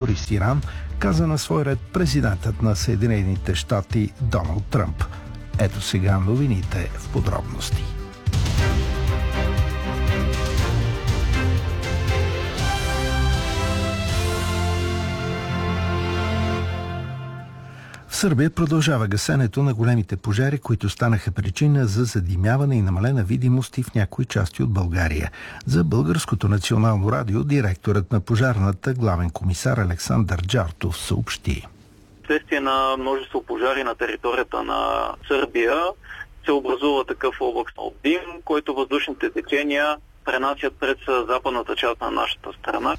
корист Иран, каза на свой ред президентът на Съединените щати Доналд Тръмп. Ето сега новините в подробности. В Сърбия продължава гасенето на големите пожари, които станаха причина за задимяване и намалена видимост и в някои части от България. За Българското национално радио директорът на пожарната главен комисар Александър Джартов съобщи. Вследствие на множество пожари на територията на Сърбия се образува такъв облак от дим, който въздушните течения пренасят през западната част на нашата страна.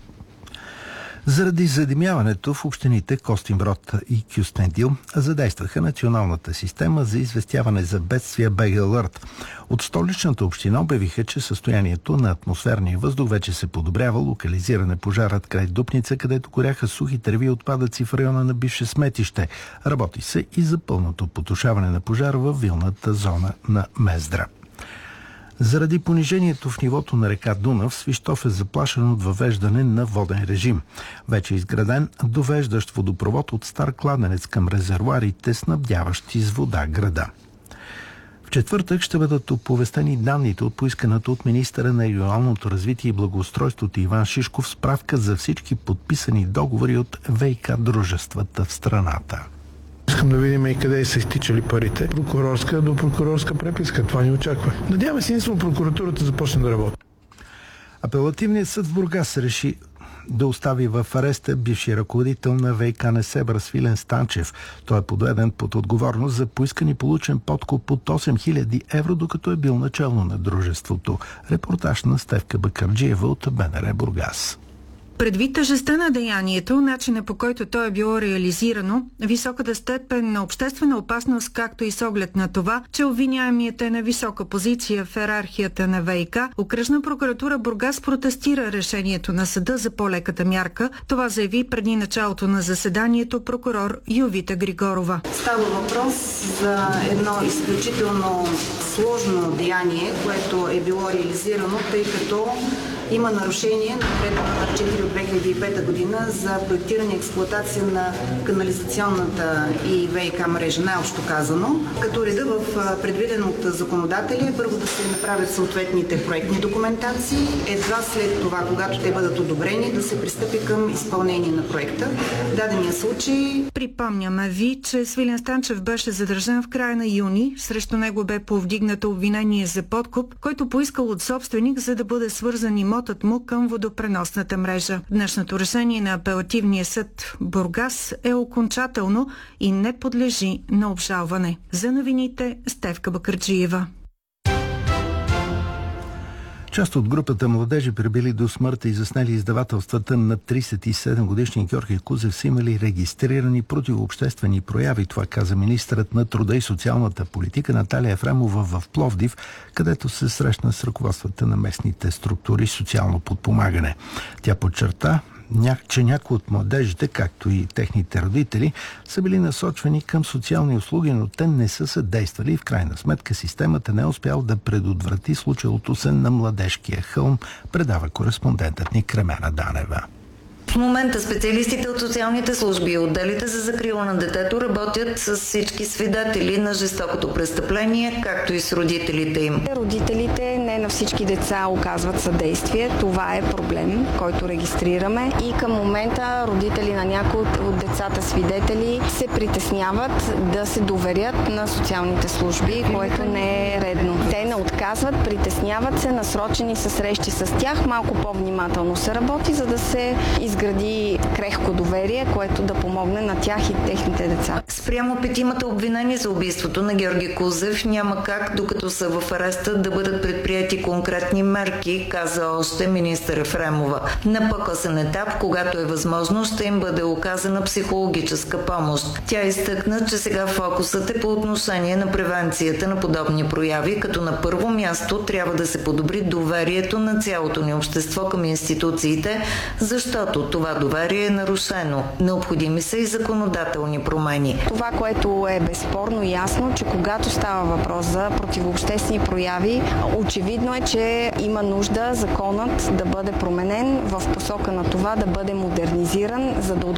Заради задимяването в общините Костинброд и Кюстендил задействаха националната система за известяване за бедствия БГ Алърт. От столичната община обявиха, че състоянието на атмосферния въздух вече се подобрява. Локализиране пожарът край Дупница, където горяха сухи треви и отпадъци в района на бивше сметище. Работи се и за пълното потушаване на пожара във вилната зона на Мездра. Заради понижението в нивото на река Дунав, Свищов е заплашен от въвеждане на воден режим. Вече е изграден довеждащ водопровод от стар кладенец към резервоарите, снабдяващи с вода града. В четвъртък ще бъдат оповестени данните от поисканата от министъра на регионалното развитие и благоустройството Иван Шишков справка за всички подписани договори от ВиК дружествата в страната. Искам да видим и къде са изтичали парите. Прокурорска до прокурорска преписка. Това ни очаква. Надяваме се, единствено прокуратурата започне да работи. Апелативният съд в Бургас реши да остави в ареста бившия ръководител на ВиК Несебър Свилен Станчев. Той е подведен под отговорност за поискан и получен подкуп от 8000 евро, докато е бил начално на дружеството. Репортаж на Стефка Бакърджиева от БНР Бургас. Предвид тежестта на деянието, начина по който то е било реализирано, високата степен на обществена опасност, както и с оглед на това, че обвиняемият е на висока позиция в йерархията на ВиК, Окръжна прокуратура Бургас протестира решението на съда за по-леката мярка. Това заяви преди началото на заседанието прокурор Йовита Григорова. Става въпрос за едно изключително сложно деяние, което е било реализирано, тъй като има нарушение на Наредба № 4 от 2005 година за проектиране и експлоатация на канализационната и ВиК мрежа, най-общо казано, като реда в предвиден от законодателя е първо да се направят съответните проектни документации, едва след това, когато те бъдат одобрени, да се пристъпи към изпълнение на проекта. В дадения случай... Припомняме ви, че Свилен Станчев беше задържан в края на юни. Срещу него бе повдигнато обвинение за подкуп, който поискал от собственик, за да бъде свързан имотът му към водопреносната мрежа. Днешното решение на апелативния съд Бургас е окончателно и не подлежи на обжалване. За новините Стефка Бакърджиева. Част от групата младежи, пребили до смърт и заснели издавателствата на 37-годишния Георги Кузев, са имали регистрирани противообществени прояви. Това каза министърът на труда и социалната политика Наталия Ефремова в Пловдив, където се срещна с ръководствата на местните структури социално подпомагане. Тя подчерта, че някои от младежите, както и техните родители, са били насочвани към социални услуги, но те не са съдействали и в крайна сметка системата не е успял да предотврати случилото се на Младежкия хълм, предава кореспондентът ни Кремена Данева. В момента специалистите от социалните служби и отделите за закрила на детето работят с всички свидетели на жестокото престъпление, както и с родителите им. Родителите не на всички деца оказват съдействие. Това е проблем, който регистрираме и към момента родители на някои от децата свидетели се притесняват да се доверят на социалните служби, което не е редно. Те не отказват, притесняват се, насрочени са срещи с тях, малко по-внимателно се работи, за да се изгради крехко доверие, което да помогне на тях и техните деца. Спрямо петимата обвинени за убийството на Георги Кузев няма как, докато са в ареста, да бъдат предприяти конкретни мерки, каза още министър Ефремова. На по-късен етап, когато е възможно, ще им бъде оказана психологическа помощ. Тя изтъкна, че сега фокусът е по отношение на превенцията на подобни прояви, като на първо място трябва да се подобри доверието на цялото ни общество към институциите, защото това доверие е нарушено. Необходими са и законодателни промени. Това, което е безспорно ясно, че когато става въпрос за противообществени прояви, очевидно е, че има нужда законът да бъде променен в посока на това да бъде модернизиран, за да